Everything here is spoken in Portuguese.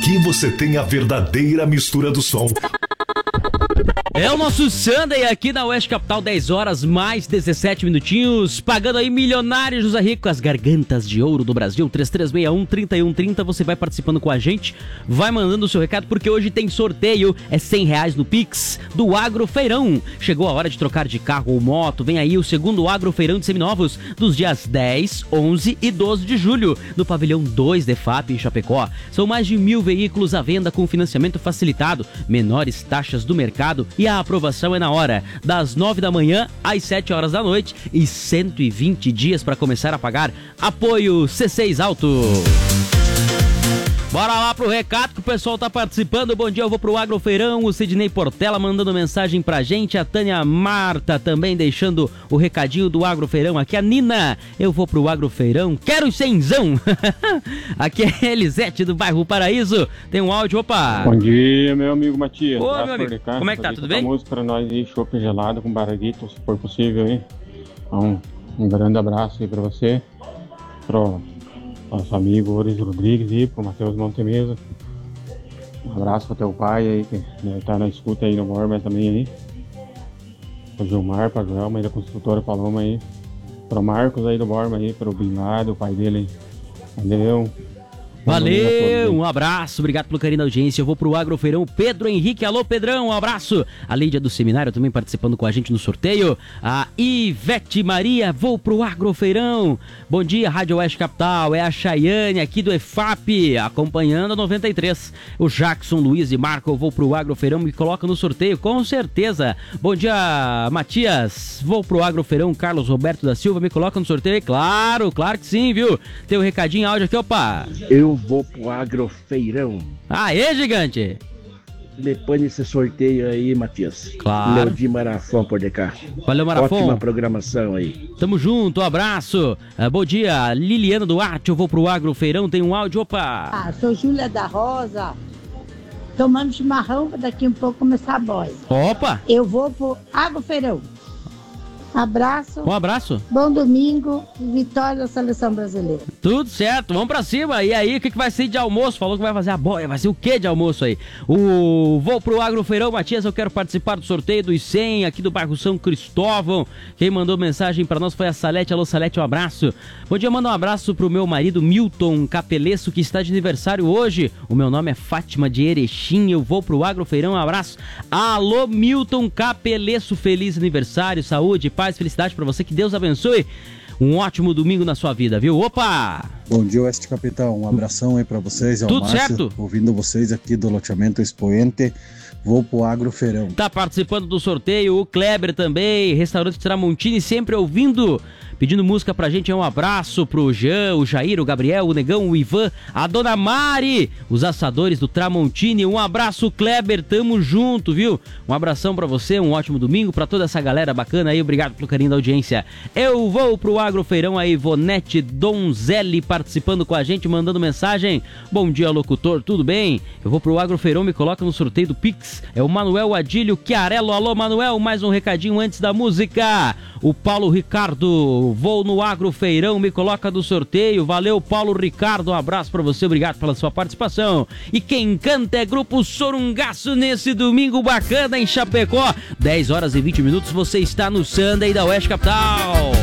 Aqui você tem a verdadeira mistura do som. É o nosso Sunday aqui na Oeste Capital, 10 horas mais 17 minutinhos, pagando aí milionários José Rico, as gargantas de ouro do Brasil, 3361-3130, você vai participando com a gente, vai mandando o seu recado, porque hoje tem sorteio, é R$100 no Pix, do Agrofeirão. Chegou a hora de trocar de carro ou moto, vem aí o segundo Agrofeirão de Seminovos, dos dias 10, 11 e 12 de julho, no pavilhão 2 de FAP em Chapecó. São mais de 1.000 veículos à venda com financiamento facilitado, menores taxas do mercado e a aprovação é na hora, das 9 da manhã às 7 horas da noite e 120 dias para começar a pagar. Apoio C6 Auto. Bora lá pro recado que o pessoal tá participando. Bom dia, eu vou pro Agrofeirão. O Sidney Portela mandando mensagem pra gente. A Tânia Marta também deixando o recadinho do Agrofeirão. Aqui a Nina, eu vou pro Agrofeirão. Quero cenzão. Aqui é a Elisete do bairro Paraíso. Tem um áudio, opa. Bom dia, meu amigo Matias. Ô, meu amigo, como é que tá? Tudo bem? Música pra nós aí, chopp gelado com baraguito, se for possível aí. Então, um grande abraço aí pra você. Pro nosso amigo Oris Rodrigues e pro Matheus Montemesa. Um abraço pro teu pai aí, que tá na escuta aí no Borba também aí. Pro Gilmar, pra Joelma aí da construtora Paloma aí. Pro Marcos aí do Borba aí, pro Binado, o pai dele aí. Valeu. Valeu, um abraço, obrigado pelo carinho da audiência. Eu vou pro Agrofeirão, Pedro Henrique, alô Pedrão, um abraço. A Lídia do Seminário também participando com a gente no sorteio. A Ivete Maria, vou pro Agrofeirão. Bom dia, Rádio Oeste Capital, é a Chayane aqui do EFAP, acompanhando a 93. O Jackson, Luiz e Marco, eu vou pro Agrofeirão, me coloca no sorteio, com certeza. Bom dia, Matias, vou pro Agrofeirão, Carlos Roberto da Silva, me coloca no sorteio, claro, claro que sim, viu? Tem um recadinho, áudio aqui, opa. Eu vou pro Agrofeirão. Aê, gigante! Depois desse sorteio aí, Matias. Claro. Leodir Marafon por DK. Valeu, Marafon. Ótima programação aí. Tamo junto, um abraço. Bom dia, Liliana Duarte, eu vou pro Agrofeirão, tem um áudio, opa. Sou Júlia da Rosa. Tomando chimarrão pra daqui um pouco começar a boia. Opa! Eu vou pro Agrofeirão. Abraço. Um abraço. Bom domingo. Vitória da Seleção Brasileira. Tudo certo, vamos pra cima. E aí, o que vai ser de almoço? Falou que vai fazer a boia. Vai ser o que de almoço aí? Vou pro Agrofeirão, Matias. Eu quero participar do sorteio dos 100 aqui do bairro São Cristóvão. Quem mandou mensagem pra nós foi a Salete. Alô, Salete, um abraço. Bom dia, manda um abraço pro meu marido Milton Capeleço, que está de aniversário hoje. O meu nome é Fátima de Erechim. Eu vou pro Agrofeirão, um abraço. Alô, Milton Capeleço, feliz aniversário, saúde, paz, felicidade pra você, que Deus abençoe. Um ótimo domingo na sua vida, viu? Opa! Bom dia, Oeste Capital. Um abração aí pra vocês. É o Tudo Márcio, certo? ouvindo vocês aqui do loteamento Expoente. Vou pro Agrofeirão. Tá participando do sorteio, o Kleber também, restaurante Tramontini, sempre ouvindo, pedindo música pra gente. Um abraço pro Jean, o Jair, o Gabriel, o Negão, o Ivan, a Dona Mari, os assadores do Tramontini. Um abraço, Kleber, tamo junto, viu? Um abração pra você, um ótimo domingo pra toda essa galera bacana aí, obrigado pelo carinho da audiência. Eu vou pro Agrofeirão, a Ivonete Donzelli participando com a gente, mandando mensagem. Bom dia, locutor, tudo bem? Eu vou pro Agrofeirão, me coloca no sorteio do Pix. É o Manuel Adílio Chiarello. Alô, Manuel, mais um recadinho antes da música. O Paulo Ricardo, vou no Agrofeirão, me coloca no sorteio. Valeu, Paulo Ricardo, um abraço pra você, obrigado pela sua participação. E quem canta é Grupo Sorungaço nesse domingo bacana em Chapecó. 10 horas e 20 minutos, você está no Sunday da Oeste Capital.